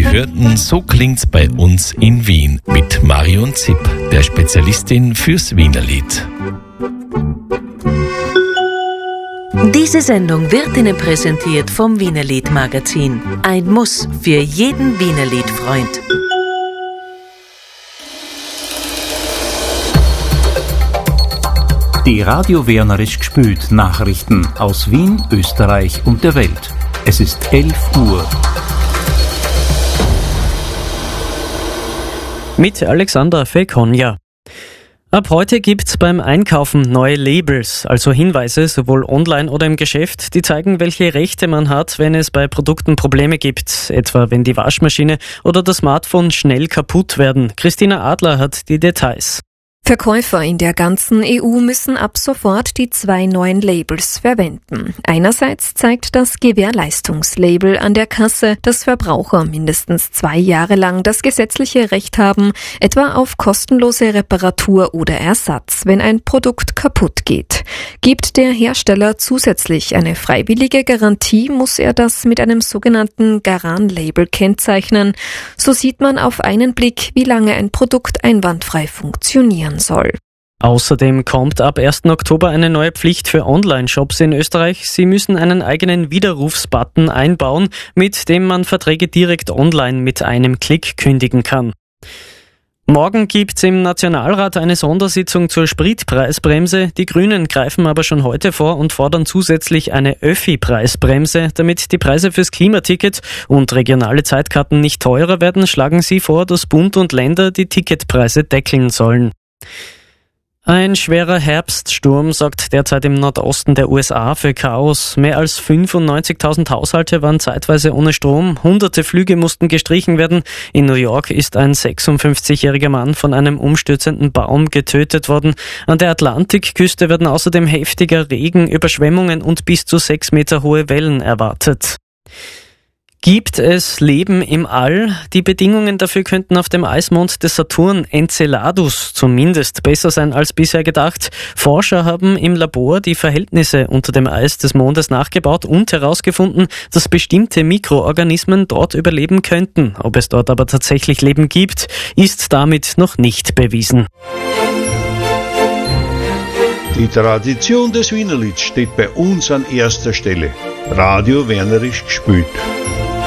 hörten So klingt's bei uns in Wien mit Marion Zipp, der Spezialistin fürs Wienerlied. Diese Sendung wird Ihnen präsentiert vom Wienerlied Magazin. Ein Muss für jeden Wienerlied-Freund. Die Radio Wernerisch gspült Nachrichten aus Wien, Österreich und der Welt. Es ist 11 Uhr. Mit Alexander Fekonja. Ab heute gibt's beim Einkaufen neue Labels, also Hinweise, sowohl online oder im Geschäft, die zeigen, welche Rechte man hat, wenn es bei Produkten Probleme gibt, etwa wenn die Waschmaschine oder das Smartphone schnell kaputt werden. Christina Adler hat die Details. Verkäufer in der ganzen EU müssen ab sofort die 2 neuen Labels verwenden. Einerseits zeigt das Gewährleistungslabel an der Kasse, dass Verbraucher mindestens 2 Jahre lang das gesetzliche Recht haben, etwa auf kostenlose Reparatur oder Ersatz, wenn ein Produkt kaputt geht. Gibt der Hersteller zusätzlich eine freiwillige Garantie, muss er das mit einem sogenannten Garan-Label kennzeichnen. So sieht man auf einen Blick, wie lange ein Produkt einwandfrei funktionieren soll. Außerdem kommt ab 1. Oktober eine neue Pflicht für Online-Shops in Österreich. Sie müssen einen eigenen Widerrufsbutton einbauen, mit dem man Verträge direkt online mit einem Klick kündigen kann. Morgen gibt's im Nationalrat eine Sondersitzung zur Spritpreisbremse. Die Grünen greifen aber schon heute vor und fordern zusätzlich eine Öffi-Preisbremse. Damit die Preise fürs Klimaticket und regionale Zeitkarten nicht teurer werden, schlagen sie vor, dass Bund und Länder die Ticketpreise deckeln sollen. Ein schwerer Herbststurm sorgt derzeit im Nordosten der USA für Chaos. Mehr als 95.000 Haushalte waren zeitweise ohne Strom. Hunderte Flüge mussten gestrichen werden. In New York ist ein 56-jähriger Mann von einem umstürzenden Baum getötet worden. An der Atlantikküste werden außerdem heftiger Regen, Überschwemmungen und bis zu 6 Meter hohe Wellen erwartet. Gibt es Leben im All? Die Bedingungen dafür könnten auf dem Eismond des Saturn Enceladus zumindest besser sein als bisher gedacht. Forscher haben im Labor die Verhältnisse unter dem Eis des Mondes nachgebaut und herausgefunden, dass bestimmte Mikroorganismen dort überleben könnten. Ob es dort aber tatsächlich Leben gibt, ist damit noch nicht bewiesen. Die Tradition des Wienerlieds steht bei uns an erster Stelle. Radio Wernerisch gspült.